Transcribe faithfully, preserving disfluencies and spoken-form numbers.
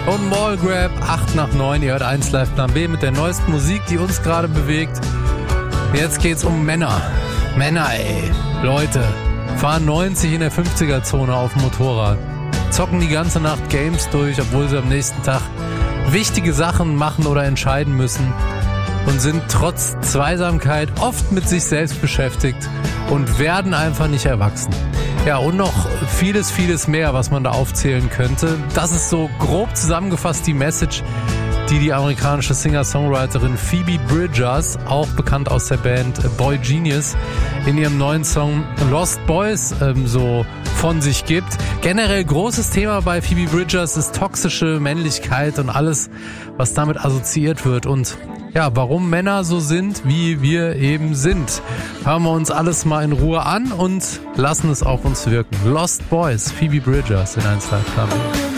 und Mallgrab, acht nach neun. Ihr hört eins Live Plan B mit der neuesten Musik, die uns gerade bewegt. Jetzt geht's um Männer. Männer, ey. Leute, fahren neunzig in der fünfziger-Zone auf dem Motorrad. Zocken die ganze Nacht Games durch, obwohl sie am nächsten Tag wichtige Sachen machen oder entscheiden müssen. Und sind trotz Zweisamkeit oft mit sich selbst beschäftigt und werden einfach nicht erwachsen. Ja, und noch vieles, vieles mehr, was man da aufzählen könnte. Das ist so grob zusammengefasst die Message, die die amerikanische Singer-Songwriterin Phoebe Bridgers, auch bekannt aus der Band Boy Genius, in ihrem neuen Song Lost Boys ähm, so von sich gibt. Generell großes Thema bei Phoebe Bridgers ist toxische Männlichkeit und alles, was damit assoziiert wird. Und ja, warum Männer so sind, wie wir eben sind. Hören wir uns alles mal in Ruhe an und lassen es auf uns wirken. Lost Boys, Phoebe Bridgers in eins Live Plan B.